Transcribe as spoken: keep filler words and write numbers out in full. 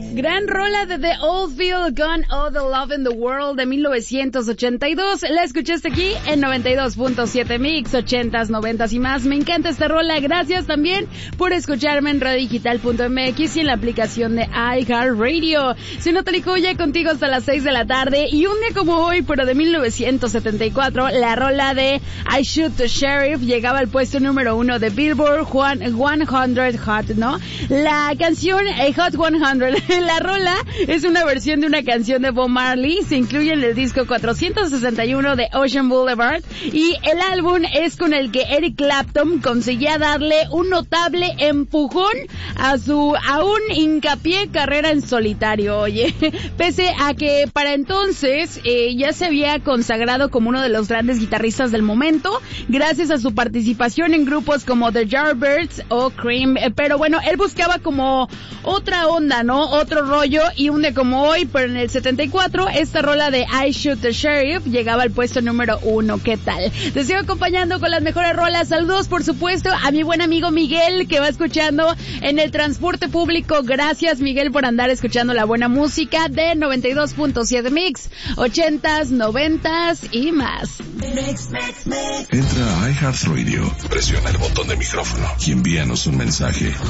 Gran rola de The Oldfield Gun, All the Love in the World de mil novecientos ochenta y dos. La escuchaste aquí en noventa y dos punto siete Mix, ochentas, noventas y más. Me encanta esta rola. Gracias también por escucharme en radio digital punto m x y en la aplicación de iHeartRadio. Soy Natalie Cuya, contigo hasta las seis de la tarde. Y un día como hoy, pero de mil novecientos setenta y cuatro, la rola de I Shoot the Sheriff llegaba al puesto número uno de Billboard cien Hot, ¿no? La canción eh, Hot cien. La rola es una versión de una canción de Bob Marley, se incluye en el disco cuatrocientos sesenta y uno de Ocean Boulevard y el álbum es con el que Eric Clapton conseguía darle un notable empujón a su aún hincapié carrera en solitario, oye, pese a que para entonces eh, ya se había consagrado como uno de los grandes guitarristas del momento, gracias a su participación en grupos como The Yardbirds o Cream, eh, pero bueno, él buscaba como otra onda, ¿no? Otro rollo, y un día como hoy, pero en el setenta y cuatro, esta rola de I Shoot the Sheriff llegaba al puesto número uno. ¿Qué tal? Te sigo acompañando con las mejores rolas. Saludos, por supuesto, a mi buen amigo Miguel, que va escuchando en el transporte público. Gracias, Miguel, por andar escuchando la buena música de noventa y dos punto siete Mix, ochentas, noventas y más. Entra a iHeartRadio, presiona el botón de micrófono y envíanos un mensaje.